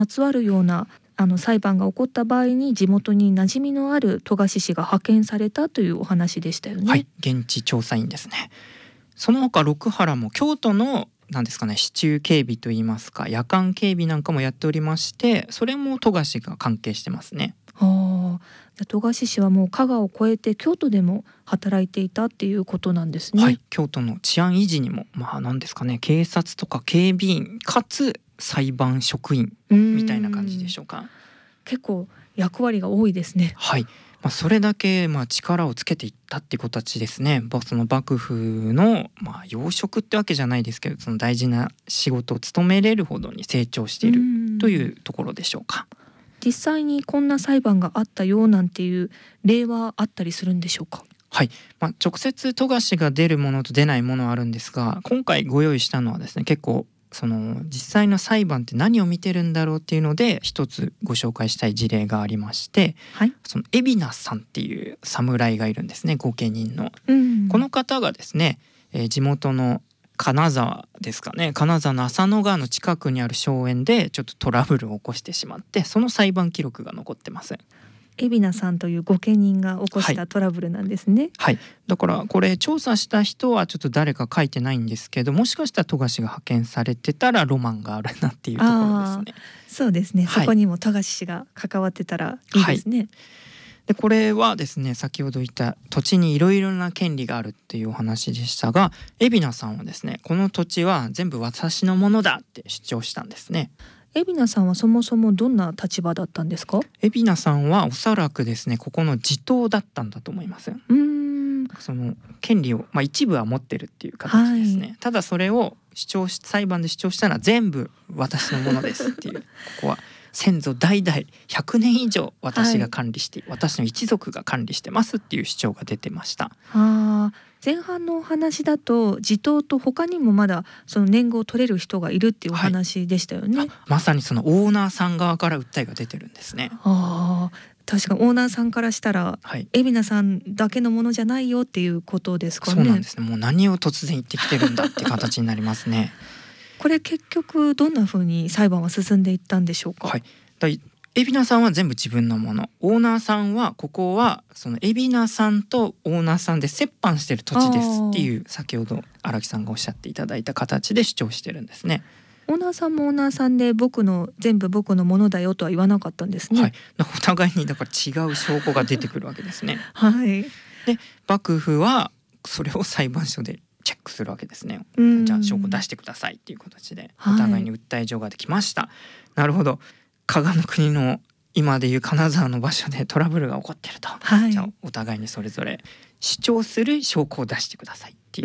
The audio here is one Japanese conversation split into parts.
まつわるような裁判が起こった場合に地元に馴染みのある戸賀氏が派遣されたというお話でしたよね。 はい、現地調査員ですね。その他六原も京都の何ですかね、市中警備といいますか夜間警備なんかもやっておりまして、それも戸賀氏が関係してますね。 戸賀氏はもう加賀を越えて京都でも働いていたっていうことなんですね。 はい、京都の治安維持にも何ですかね、警察とか警備員かつ裁判職員みたいな感じでしょうか。 結構役割が多いですね。 はい、それだけ力をつけていったっていう形ですね。その幕府の要職ってわけじゃないですけど、その大事な仕事を務めれるほどに成長しているというところでしょうか。 実際にこんな裁判があったよなんていう例はあったりするんでしょうか。 はい、直接戸賀氏が出るものと出ないものはあるんですが、今回ご用意したのはですね、結構その実際の裁判って何を見てるんだろうっていうので一つご紹介したい事例がありまして、 はい、 その海老名さんっていう侍がいるんですね、御家人の。この方がですね、地元の金沢ですかね、金沢の浅野川の近くにある荘園でちょっとトラブルを起こしてしまって、その裁判記録が残ってます。 海老名さんという御家人が起こしたトラブルなんですね。 はい、だからこれ調査した人はちょっと誰か書いてないんですけど、もしかしたら戸賀氏が派遣されてたらロマンがあるなっていうところですね。 そうですね、そこにも戸賀氏が関わってたらいいですね。 でこれはですね、先ほど言った土地にいろいろな権利があるっていうお話でしたが、海老名さんはですね、この土地は全部私のものだって主張したんですね。 海老名さんはそもそもどんな立場だったんですか。 海老名さんはおそらくですね、ここの地頭だったんだと思います。その権利を、一部は持ってるっていう形ですね。ただそれを裁判で主張したら全部私のものですっていうここは先祖代々100年以上私が管理して、私の一族が管理してますっていう主張が出てました。 前半のお話だと地頭と他にもまだその年貢を取れる人がいるっていうお話でしたよね。 まさにそのオーナーさん側から訴えが出てるんですね。 確かオーナーさんからしたら、海老名さんだけのものじゃないよっていうことですかね。 そうなんですね。もう何を突然言ってきてるんだって形になりますね。 これ結局どんな風に裁判は進んでいったんでしょうか。 海老名さんは全部自分のもの、オーナーさんはここはその海老名さんとオーナーさんで折半してる土地ですっていう、先ほど荒木さんがおっしゃっていただいた形で主張してるんですね。 オーナーさんもオーナーさんで全部僕のものだよとは言わなかったんですね。 お互いにだから違う証拠が出てくるわけですね。で幕府はそれを裁判所でチェックするわけですね。じゃあ証拠出してくださいっていう形でお互いに訴え状ができました。なるほど、加賀の国の今でいう金沢の場所でトラブルが起こってると、じゃあお互いにそれぞれ主張する証拠を出してくださいっていう。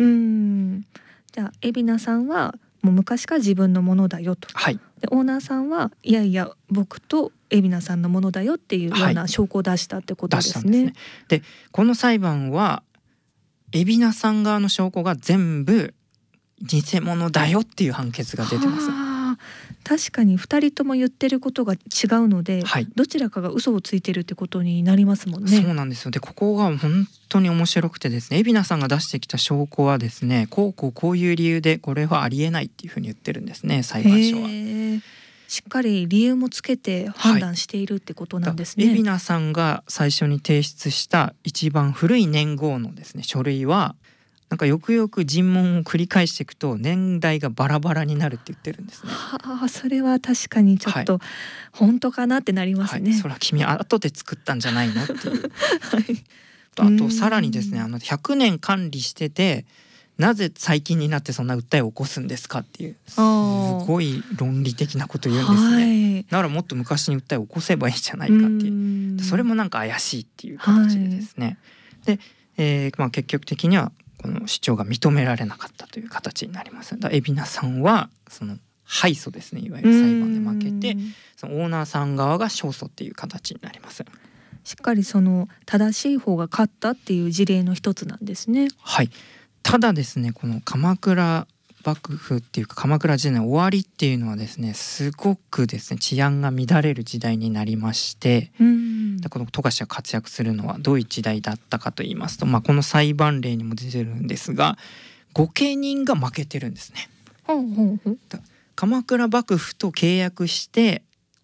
じゃあ海老名さんはもう昔から自分のものだよと、でオーナーさんはいやいや僕と海老名さんのものだよっていうような証拠を出したってことですね。 でこの裁判は海老名さん側の証拠が全部偽物だよっていう判決が出てます。 確かに2人とも言ってることが違うので、どちらかが嘘をついてるってことになりますもんね。 そうなんですよ。でここが本当に面白くてですね、海老名さんが出してきた証拠はですね、こういう理由でこれはありえないっていうふうに言ってるんですね、裁判所は。 しっかり理由もつけて判断しているってことなんですね。 海老名さんが最初に提出した一番古い年号のですね書類はなんかよくよく尋問を繰り返していくと年代がバラバラになるって言ってるんですね。 それは確かにちょっと本当かなってなりますね。 それは君後で作ったんじゃないのっていうあとさらにですね、100年管理しててなぜ最近になってそんな訴えを起こすんですかっていうすごい論理的なこと言うんですね。だからもっと昔に訴えを起こせばいいじゃないかっていう、それもなんか怪しいっていう形でですね、で、結局的にはこの主張が認められなかったという形になります。だから海老名さんはその敗訴ですね、いわゆる裁判で負けてそのオーナーさん側が勝訴っていう形になります。 しっかりその正しい方が勝ったっていう事例の一つなんですね。 ただですね、この鎌倉幕府っていうか鎌倉時代の終わりっていうのはですね、すごくですね治安が乱れる時代になりまして、この戸賀氏が活躍するのはどういう時代だったかと言いますと、この裁判例にも出てるんですが御家人が負けてるんですね。鎌倉幕府と契約して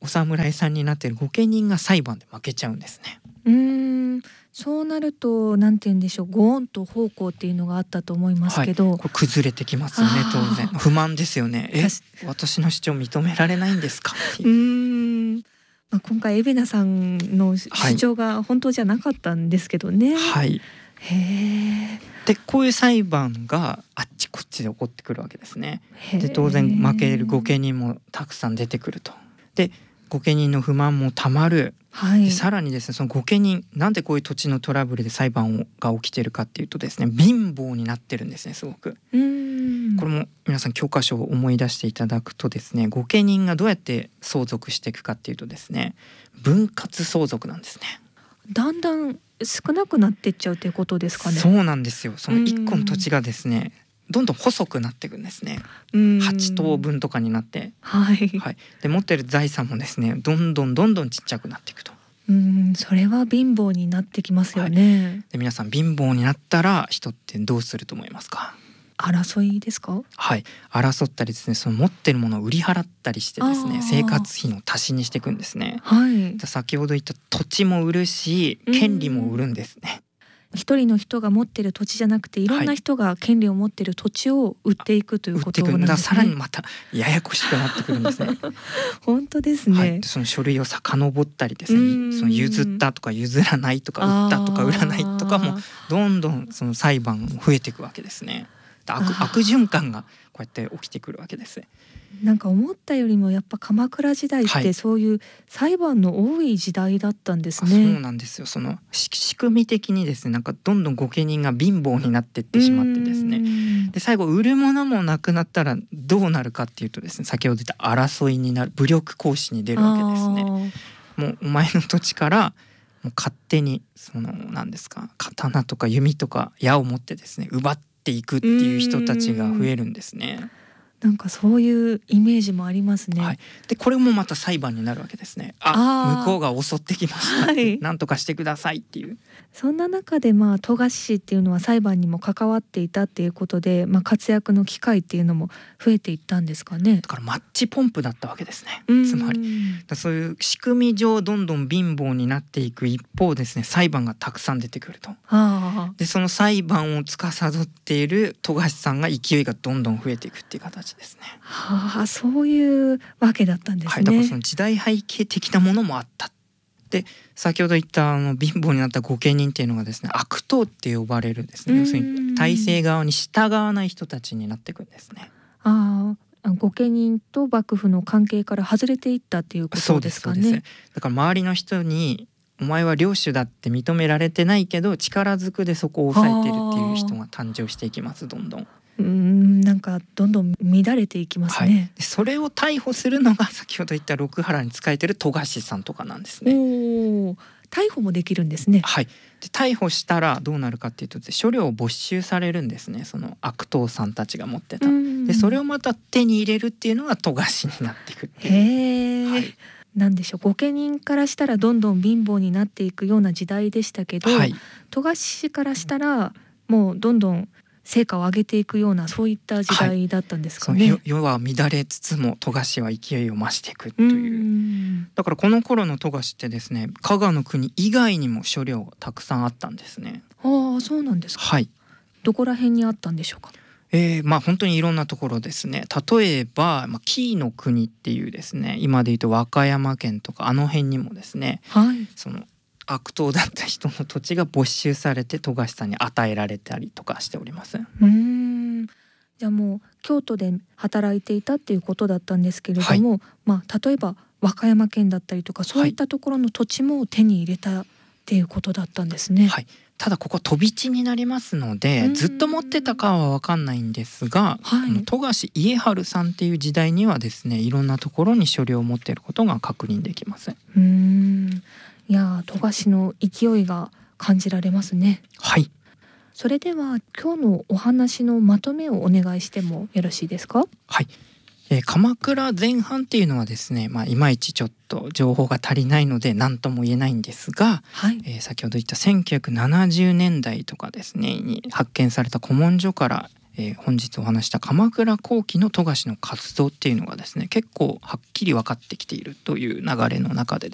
お侍さんになっている御家人が裁判で負けちゃうんですね。 そうなるとなんて言うんでしょう、ご恩と奉公っていうのがあったと思いますけど、 これ崩れてきますよね。当然不満ですよね。私の主張認められないんですかっていう。 今回海老名さんの主張が本当じゃなかったんですけどね。 でこういう裁判があっちこっちで起こってくるわけですね。で当然負ける御家人もたくさん出てくると。で御家人の不満もたまる。でさらにですね、その御家人なんでこういう土地のトラブルで裁判が起きてるかっていうとですね、貧乏になってるんですね、すごく。これも皆さん教科書を思い出していただくとですね、御家人がどうやって相続していくかっていうとですね、分割相続なんですね。だんだん少なくなっていっちゃうということですかね。 そうなんですよ。その1個の土地がですね、どんどん細くなっていくんですね。8等分とかになって、で持ってる財産もですね、どんどんちっちゃくなっていくと。 それは貧乏になってきますよね。 で皆さん貧乏になったら人ってどうすると思いますか？ 争いですか？ 争ったりですね、その持ってるものを売り払ったりしてですね、生活費の足しにしていくんですね。先ほど言った土地も売るし、権利も売るんですね。 一人の人が持ってる土地じゃなくて、いろんな人が権利を持ってる土地を売っていくということなんですね。 さらにまたややこしくなってくるんですね。 本当ですね。 その書類を遡ったりですね、その譲ったとか譲らないとか売ったとか売らないとかもどんどんその裁判も増えていくわけですね。悪循環がこうやって起きてくるわけです。 なんか思ったよりもやっぱ鎌倉時代ってそういう裁判の多い時代だったんですね。 そうなんですよ。その仕組み的にですね、なんかどんどん御家人が貧乏になっていってしまってですね、で最後売るものもなくなったらどうなるかっていうとですね、先ほど言った争いになる、武力行使に出るわけですね。もうお前の土地からもう勝手にその何ですか、刀とか弓とか矢を持ってですね奪っていくっていう人たちが増えるんですね。 なんかそういうイメージもありますね。 でこれもまた裁判になるわけですね。向こうが襲ってきましたって、なんとかしてくださいっていう。 そんな中で富樫氏っていうのは裁判にも関わっていたっていうことで、活躍の機会っていうのも増えていったんですかね。 だからマッチポンプだったわけですね。つまりそういう仕組み上どんどん貧乏になっていく一方ですね、裁判がたくさん出てくると。でその裁判を司っている富樫さんが勢いがどんどん増えていくっていう形ですね。 そういうわけだったんですね。 だからその時代背景的なものもあった。で先ほど言った貧乏になった御家人っていうのがですね、悪党って呼ばれるですね、要するに体制側に従わない人たちになっていくんですね。 御家人と幕府の関係から外れていったっていうことですかね。 だから周りの人にお前は領主だって認められてないけど力ずくでそこを抑えてるっていう人が誕生していきます。どんどんなんかどんどん乱れていきますね。 それを逮捕するのが先ほど言った六原に仕えてる富樫さんとかなんですね。 逮捕もできるんですね。 で逮捕したらどうなるかっていうと、書料を没収されるんですね。その悪党さんたちが持ってた。でそれをまた手に入れるっていうのが富樫になっていくっていう。 なんでしょう、御家人からしたらどんどん貧乏になっていくような時代でしたけど、富樫からしたらもうどんどん成果を上げていくような、そういった時代だったんですかね。 世は乱れつつも富樫は勢いを増していくという。だからこの頃の富樫ってですね、加賀の国以外にも所領がたくさんあったんですね。 そうなんですか。どこら辺にあったんでしょうか。 本当にいろんなところですね。例えば、紀伊の国っていうですね、今でいうと和歌山県とかあの辺にもですね、その悪党だった人の土地が没収されて富樫さんに与えられたりとかしております。じゃあもう京都で働いていたっていうことだったんですけれども、例えば和歌山県だったりとかそういったところの土地も手に入れたっていうことだったんですね。ただここ飛び地になりますのでずっと持ってたかは分かんないんですが、富樫家治さんっていう時代にはですね、いろんなところに所領を持っていることが確認できます。 いや富樫の勢いが感じられますね。それでは今日のお話のまとめをお願いしてもよろしいですか。 鎌倉前半っていうのはですね、いまいちちょっと情報が足りないので何とも言えないんですが、先ほど言った1970年代とかですねに発見された古文書から本日お話した鎌倉後期の富樫の活動っていうのがですね結構はっきり分かってきているという流れの中で